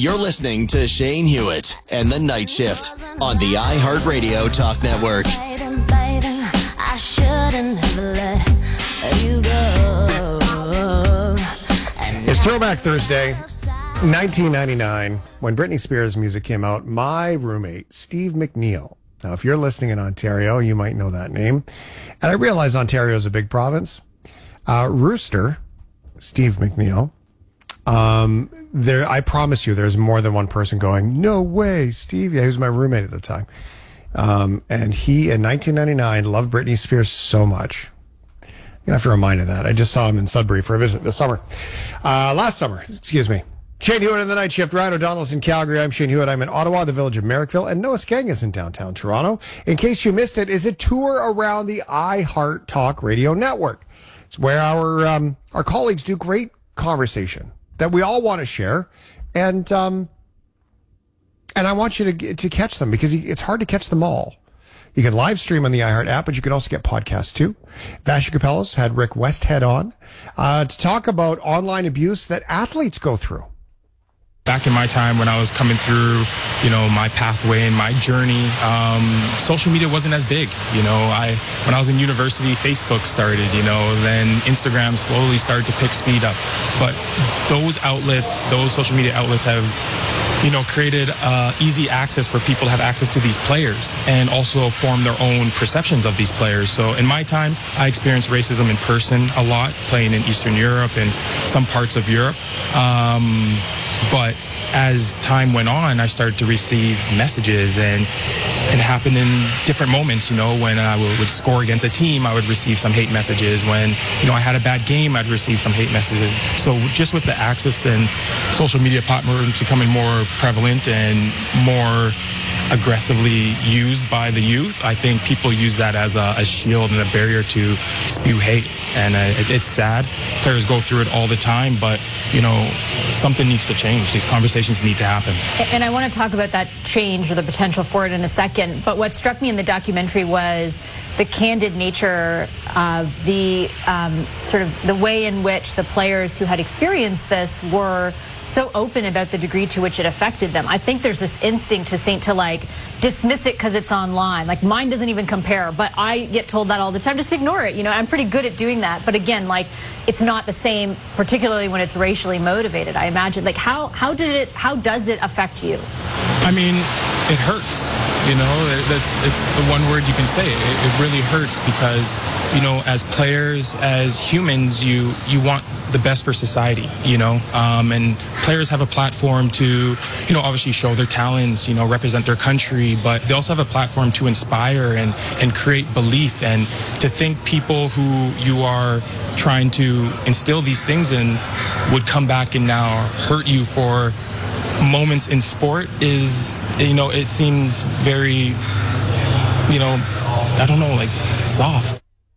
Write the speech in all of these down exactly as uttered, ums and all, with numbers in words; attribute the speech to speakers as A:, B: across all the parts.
A: You're listening to Shane Hewitt and The Night Shift on the iHeartRadio Talk Network.
B: I shouldn't have let you go.
C: It's Throwback Thursday, nineteen ninety-nine, when Britney Spears' music came out. My roommate, Steve McNeil. Now, if you're listening in Ontario, you might know that name. And I realize Ontario is a big province. Uh, Rooster, Steve McNeil. Um, there, I promise you, there's more than one person going, no way, Steve. Yeah, he was my roommate at the time. Um, and he, in nineteen ninety-nine, loved Britney Spears so much. I'm going to have to remind him of that. I just saw him in Sudbury for a visit this summer. Uh, last summer, excuse me. Shane Hewitt in the Night Shift. Ryan O'Donnell's in Calgary. I'm Shane Hewitt. I'm in Ottawa, the village of Merrickville. And Noah Skang is in downtown Toronto. In case you missed it, is a tour around the iHeart Talk Radio Network. It's where our um, our colleagues do great conversation that we all want to share. And um, and I want you to to catch them because it's hard to catch them all. You can live stream on the iHeart app, but you can also get podcasts too. Vasha Capellos had Rick Westhead on uh, to talk about online abuse that athletes go through.
D: Back in my time when I was coming through, you know, my pathway and my journey, um, social media wasn't as big. You know, I when I was in university, Facebook started, you know, then Instagram slowly started to pick speed up. But those outlets, those social media outlets have, you know, created uh, easy access for people to have access to these players and also form their own perceptions of these players. So in my time, I experienced racism in person a lot, playing in Eastern Europe and some parts of Europe. Um, but as time went on, I started to receive messages, and it happened in different moments. You know, when I would score against a team, I would receive some hate messages. When, you know, I had a bad game, I'd receive some hate messages. So just with the access and social media platforms becoming more prevalent and more aggressively used by the youth, I think people use that as a, a shield and a barrier to spew hate. And uh, it, it's sad. Players go through it all the time, but, you know, something needs to change. These conversations need to happen.
E: And I want to talk about that change or the potential for it in a second. But what struck me in the documentary was the candid nature of the um, sort of the way in which the players who had experienced this were so open about the degree to which it affected them. I think there's this instinct to Saint to like dismiss it because it's online. Like mine doesn't even compare, but I get told that all the time. Just ignore it. You know, I'm pretty good at doing that. But again, like it's not the same, particularly when it's racially motivated. I imagine. Like how how did it? How does it affect you?
D: I mean, it hurts. You know, that's it's the one word you can say. It, it really hurts because, you know, as players, as humans, you you want the best for society, you know, um, and players have a platform to, you know, obviously show their talents, you know, represent their country, but they also have a platform to inspire and, and create belief, and to think people who you are trying to instill these things in would come back and now hurt you for moments in sport is, you know, it seems very, you know, I don't know, like soft.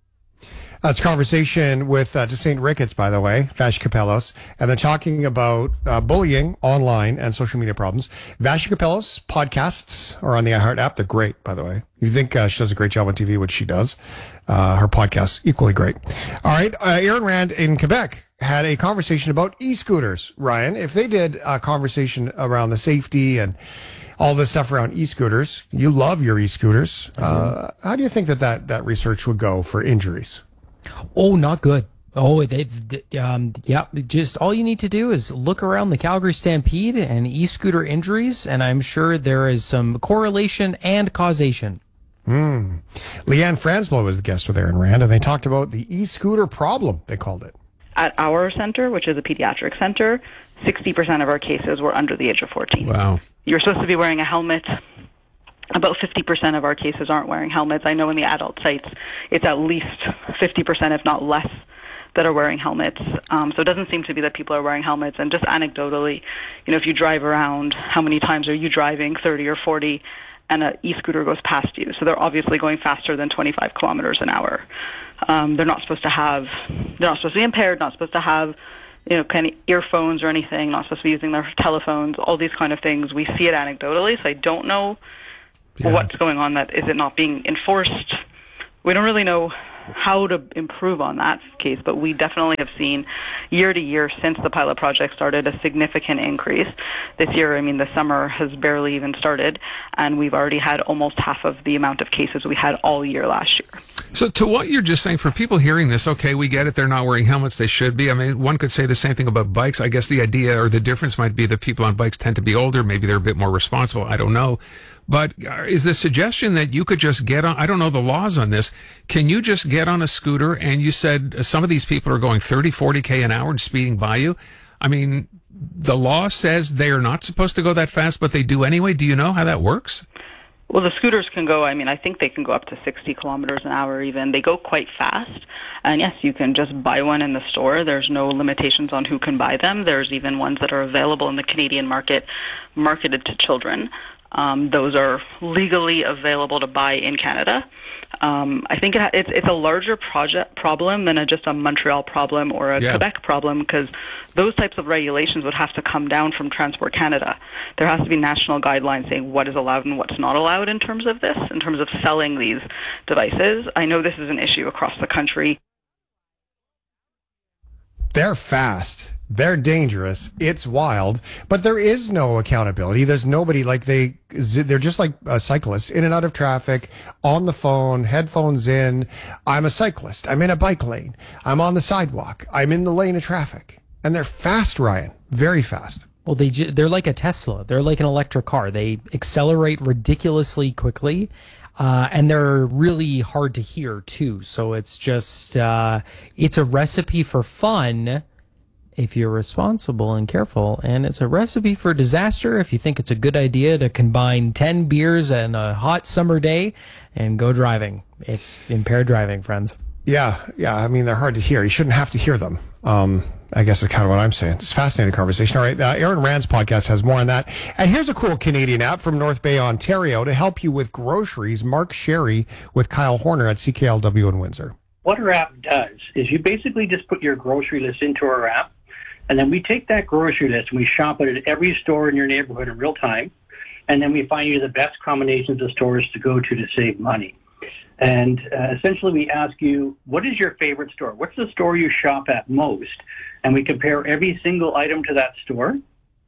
C: That's conversation with uh, to Saint Ricketts, by the way, Vasha Capellos, and they're talking about uh, bullying online and social media problems. Vasha Capellos podcasts are on the iHeart app. They're great, by the way. You think uh, she does a great job on T V, which she does. Uh, her podcast, equally great. All right, uh, Aaron Rand in Quebec had a conversation about e-scooters. Ryan, if they did a conversation around the safety and all this stuff around e-scooters, you love your e-scooters. Mm-hmm. Uh, how do you think that, that that research would go for injuries?
F: Oh, not good. Oh, they, they, um, yeah, just all you need to do is look around the Calgary Stampede and e-scooter injuries, and I'm sure there is some correlation and causation.
C: Hmm. Leanne Fransblow was the guest with Aaron Rand, and they talked about the e-scooter problem, they called it.
G: At our center, which is a pediatric center, sixty percent of our cases were under the age of fourteen.
H: Wow.
G: You're supposed to be wearing a helmet. About fifty percent of our cases aren't wearing helmets. I know in the adult sites, it's at least fifty percent, if not less, that are wearing helmets. Um, so it doesn't seem to be that people are wearing helmets. And just anecdotally, you know, if you drive around, how many times are you driving thirty or forty and an e-scooter goes past you? So they're obviously going faster than twenty-five kilometers an hour. Um, they're not supposed to have, they're not supposed to be impaired, not supposed to have, you know, kind of earphones or anything, not supposed to be using their telephones, all these kind of things. We see it anecdotally, so I don't know yeah. what's going on. That is it not being enforced? We don't really know how to improve on that case, but we definitely have seen year to year since the pilot project started a significant increase. This year, I mean, the summer has barely even started, and we've already had almost half of the amount of cases we had all year last year.
H: So to what you're just saying, for people hearing this, okay, we get it, they're not wearing helmets, they should be. I mean, one could say the same thing about bikes. I guess the idea or the difference might be that people on bikes tend to be older, maybe they're a bit more responsible, I don't know. But is the suggestion that you could just get on, I don't know the laws on this, can you just get on a scooter and you said some of these people are going thirty, forty K an hour and speeding by you? I mean, the law says they are not supposed to go that fast, but they do anyway. Do you know how that works?
G: Well, the scooters can go, I mean, I think they can go up to sixty kilometers an hour even. They go quite fast. And yes, you can just buy one in the store. There's no limitations on who can buy them. There's even ones that are available in the Canadian market marketed to children. Um, those are legally available to buy in Canada. Um, I think it, it's, it's a larger project problem than a, just a Montreal problem or a
H: yeah.
G: Quebec problem, because those types of regulations would have to come down from Transport Canada. There has to be national guidelines saying what is allowed and what's not allowed in terms of this, in terms of selling these devices. I know this is an issue across the country.
C: They're fast. They're dangerous. It's wild, but there is no accountability. There's nobody like they, they're just like uh, cyclists in and out of traffic, on the phone, headphones in. I'm a cyclist. I'm in a bike lane. I'm on the sidewalk. I'm in the lane of traffic. And they're fast, Ryan. Very fast.
F: Well, they, they're like a Tesla. They're like an electric car. They accelerate ridiculously quickly. Uh, and they're really hard to hear too. So it's just, uh, it's a recipe for fun if you're responsible and careful, and it's a recipe for disaster if you think it's a good idea to combine ten beers and a hot summer day and go driving. It's impaired driving, friends.
C: Yeah, yeah. I mean, they're hard to hear. You shouldn't have to hear them. Um, I guess that's kind of what I'm saying. It's a fascinating conversation. All right, uh, Aaron Rand's podcast has more on that. And here's a cool Canadian app from North Bay, Ontario to help you with groceries. Mark Sherry with Kyle Horner at C K L W in Windsor.
I: What our app does is you basically just put your grocery list into our app, and then we take that grocery list and we shop it at every store in your neighborhood in real time, and then we find you the best combinations of stores to go to to save money. And uh, essentially we ask you, what is your favorite store? What's the store you shop at most? And we compare every single item to that store.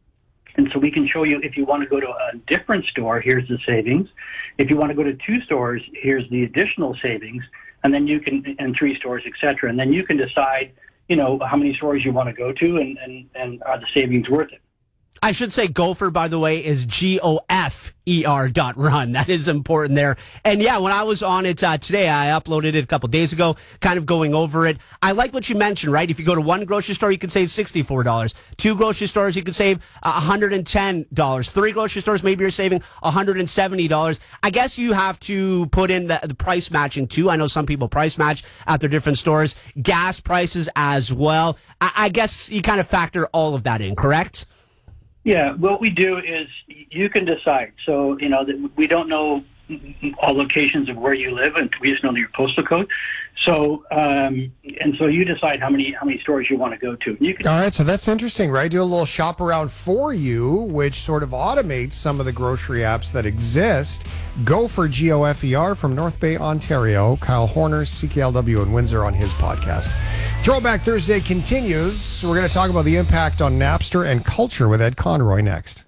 I: And so we can show you, if you want to go to a different store, here's the savings. If you want to go to two stores, here's the additional savings. And then you can, and three stores, et cetera. And then you can decide, you know, how many stores you want to go to, and, and, and are the savings worth it?
J: I should say Gopher, by the way, is G O F E R dot run. That is important there. And yeah, when I was on it uh, today, I uploaded it a couple days ago, kind of going over it. I like what you mentioned, right? If you go to one grocery store, you can save sixty-four dollars. Two grocery stores, you can save uh, one hundred ten dollars. Three grocery stores, maybe you're saving one hundred seventy dollars. I guess you have to put in the, the price matching too. I know some people price match at their different stores. Gas prices as well. I, I guess you kind of factor all of that in, correct?
I: Yeah, what we do is you can decide. So, you know, we don't know all locations of where you live, and we just know your postal code. So, um, and so you decide how many how many stores you want to go to. You can-
C: All right, so that's interesting, right? Do a little shop around for you, which sort of automates some of the grocery apps that exist. Go for G O F E R from North Bay, Ontario. Kyle Horner, C K L W in Windsor on his podcast. Throwback Thursday continues. We're going to talk about the impact on Napster and culture with Ed Conroy next.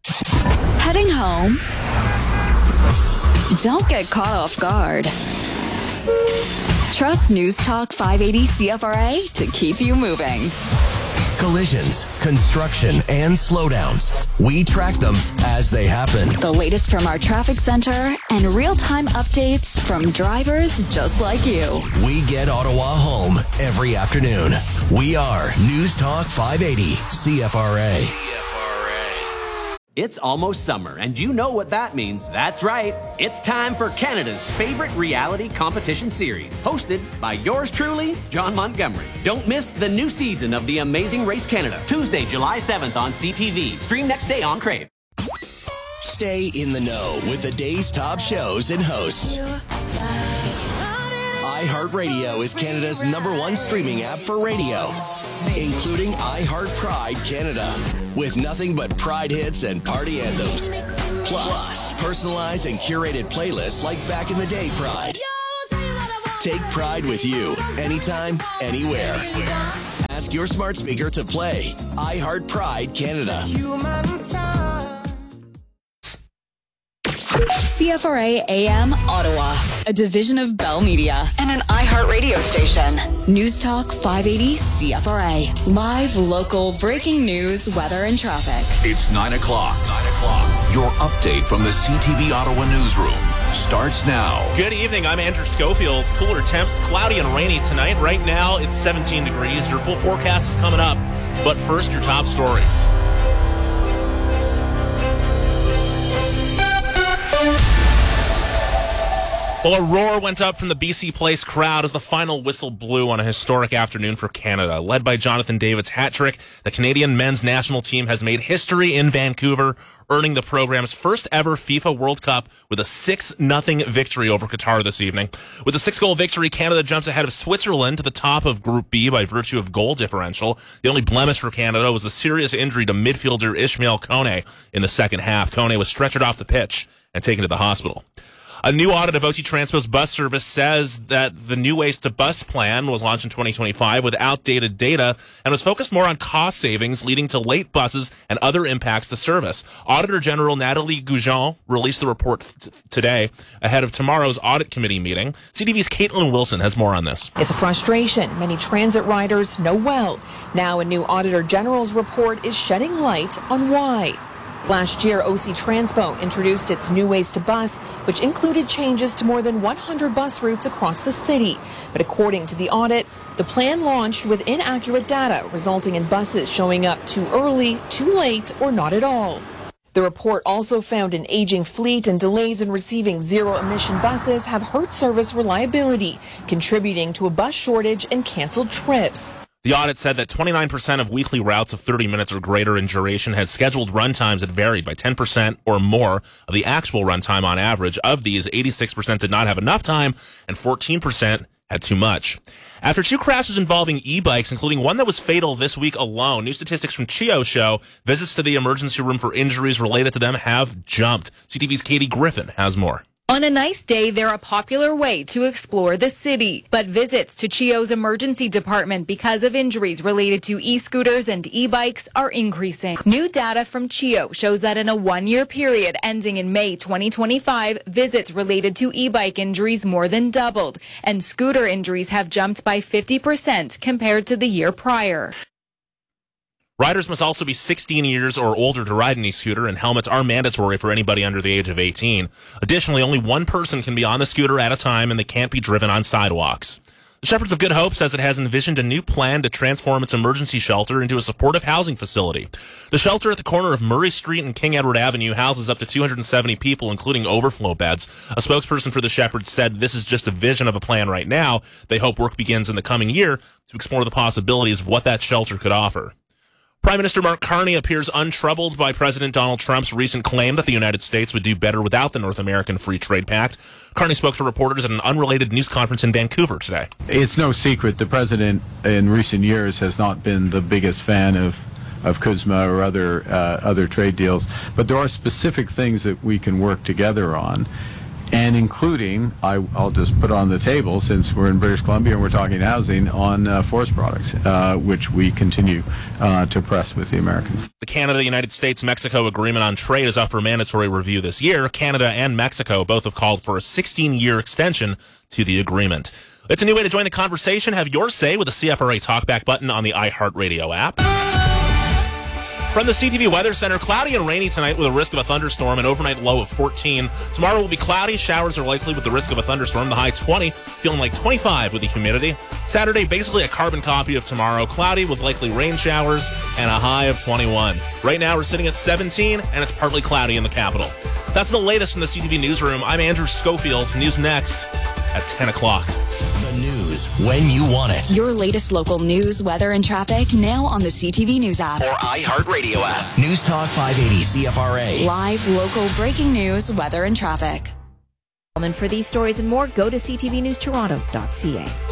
K: Heading home? Don't get caught off guard. Trust News Talk five eighty C F R A to keep you moving.
A: Collisions, construction, and slowdowns. We track them as they happen.
K: The latest from our traffic center and real-time updates from drivers just like you.
A: We get Ottawa home every afternoon. We are News Talk five eighty C F R A.
L: It's almost summer, and you know what that means. That's right. It's time for Canada's favorite reality competition series, hosted by yours truly, John Montgomery. Don't miss the new season of The Amazing Race Canada, Tuesday, July seventh on C T V. Stream next day on Crave.
A: Stay in the know with the day's top shows and hosts. iHeartRadio is Canada's number one streaming app for radio, including iHeart Pride Canada, with nothing but Pride hits and party anthems. Plus, personalized and curated playlists like Back in the Day Pride. Take pride with you, anytime, anywhere. Ask your smart speaker to play iHeart Pride Canada.
K: C F R A A M Ottawa, a division of Bell Media and an iHeart radio station. News Talk five eighty C F R A. Live, local, breaking news, weather, and traffic.
M: It's nine o'clock. nine o'clock. Your update from the C T V Ottawa newsroom starts now.
N: Good evening. I'm Andrew Schofield. Cooler temps, cloudy and rainy tonight. Right now, it's seventeen degrees. Your full forecast is coming up. But first, your top stories. Well, a roar went up from the B C Place crowd as the final whistle blew on a historic afternoon for Canada. Led by Jonathan David's hat trick, the Canadian men's national team has made history in Vancouver, earning the program's first ever FIFA World Cup with a six nothing victory over Qatar this evening. With a six-goal victory, Canada jumps ahead of Switzerland to the top of Group B by virtue of goal differential. The only blemish for Canada was the serious injury to midfielder Ishmael Kone in the second half. Kone was stretchered off the pitch and taken to the hospital. A new audit of O C Transpo's bus service says that the New Ways to Bus plan was launched in twenty twenty-five with outdated data and was focused more on cost savings, leading to late buses and other impacts to service. Auditor General Natalie Goujon released the report t- today ahead of tomorrow's audit committee meeting. C T V's Caitlin Wilson has more on this.
O: It's a frustration many transit riders know well. Now a new Auditor General's report is shedding light on why. Last year, O C Transpo introduced its New Ways to Bus, which included changes to more than one hundred bus routes across the city. But according to the audit, the plan launched with inaccurate data, resulting in buses showing up too early, too late, or not at all. The report also found an aging fleet and delays in receiving zero-emission buses have hurt service reliability, contributing to a bus shortage and canceled trips.
N: The audit said that twenty-nine percent of weekly routes of thirty minutes or greater in duration had scheduled run times that varied by ten percent or more of the actual run time on average. Of these, eighty-six percent did not have enough time and fourteen percent had too much. After two crashes involving e-bikes, including one that was fatal this week alone, new statistics from CHEO show visits to the emergency room for injuries related to them have jumped. C T V's Katie Griffin has more.
P: On a nice day, they're a popular way to explore the city. But visits to CHEO's emergency department because of injuries related to e-scooters and e-bikes are increasing. New data from CHEO shows that in a one-year period ending in May twenty twenty-five, visits related to e-bike injuries more than doubled, and scooter injuries have jumped by fifty percent compared to the year prior.
N: Riders must also be sixteen years or older to ride an e-scooter, and helmets are mandatory for anybody under the age of eighteen. Additionally, only one person can be on the scooter at a time, and they can't be driven on sidewalks. The Shepherds of Good Hope says it has envisioned a new plan to transform its emergency shelter into a supportive housing facility. The shelter at the corner of Murray Street and King Edward Avenue houses up to two hundred seventy people, including overflow beds. A spokesperson for the Shepherds said this is just a vision of a plan right now. They hope work begins in the coming year to explore the possibilities of what that shelter could offer. Prime Minister Mark Carney appears untroubled by President Donald Trump's recent claim that the United States would do better without the North American Free Trade Pact. Carney spoke to reporters at an unrelated news conference in Vancouver today.
Q: It's no secret the president in recent years has not been the biggest fan of of C U S M A or other uh, other trade deals, but there are specific things that we can work together on. And including, I, I'll just put on the table, since we're in British Columbia and we're talking housing, on uh, forest products, uh, which we continue uh, to press with the Americans.
N: The Canada-United States-Mexico agreement on trade is up for mandatory review this year. Canada and Mexico both have called for a sixteen-year extension to the agreement. It's a new way to join the conversation. Have your say with the C F R A Talkback button on the iHeartRadio app. From the C T V Weather Center, cloudy and rainy tonight with a risk of a thunderstorm, an overnight low of fourteen. Tomorrow will be cloudy. Showers are likely with the risk of a thunderstorm. The high twenty, feeling like twenty-five with the humidity. Saturday, basically a carbon copy of tomorrow. Cloudy with likely rain showers and a high of twenty-one. Right now, we're sitting at seventeen, and it's partly cloudy in the capital. That's the latest from the C T V Newsroom. I'm Andrew Schofield. News next at ten o'clock.
A: The news when you want it.
K: Your latest local news, weather, and traffic now on the C T V News app.
A: Or iHeartRadio app. News Talk five eighty C F R A.
K: Live, local, breaking news, weather, and traffic.
R: For these stories and more, go to c t v news toronto dot c a.